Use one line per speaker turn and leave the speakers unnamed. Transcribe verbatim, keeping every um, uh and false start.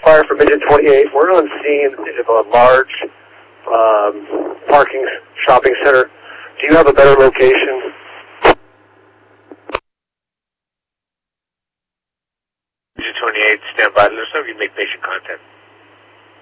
fire for Midget twenty-eight. We're on scene of a large um, parking shopping center. Do you have a better location?
Midget twenty-eight, stand by. Let us know if you make patient contact.